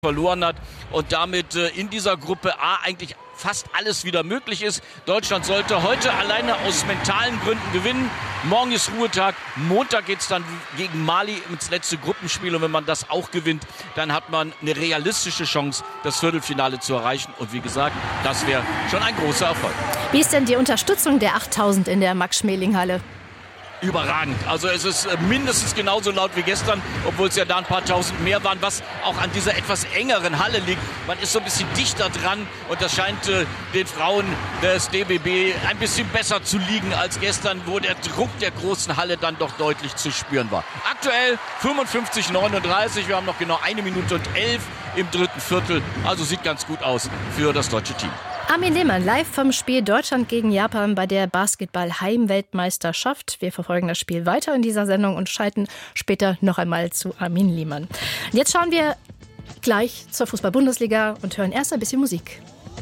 verloren hat und damit in dieser Gruppe A eigentlich fast alles wieder möglich ist. Deutschland sollte heute alleine aus mentalen Gründen gewinnen. Morgen ist Ruhetag. Montag geht es dann gegen Mali ins letzte Gruppenspiel. Und wenn man das auch gewinnt, dann hat man eine realistische Chance, das Viertelfinale zu erreichen. Und wie gesagt, das wäre schon ein großer Erfolg. Wie ist denn die Unterstützung der 8000 in der Max-Schmeling-Halle? Überragend. Also es ist mindestens genauso laut wie gestern, obwohl es ja da ein paar tausend mehr waren, was auch an dieser etwas engeren Halle liegt. Man ist so ein bisschen dichter dran und das scheint den Frauen des DBB ein bisschen besser zu liegen als gestern, wo der Druck der großen Halle dann doch deutlich zu spüren war. Aktuell 55:39, wir haben noch genau 1 Minute und 11 im dritten Viertel, also sieht ganz gut aus für das deutsche Team. Armin Lehmann, live vom Spiel Deutschland gegen Japan bei der Basketball-Heimweltmeisterschaft. Wir verfolgen das Spiel weiter in dieser Sendung und schalten später noch einmal zu Armin Lehmann. Jetzt schauen wir gleich zur Fußball-Bundesliga und hören erst ein bisschen Musik.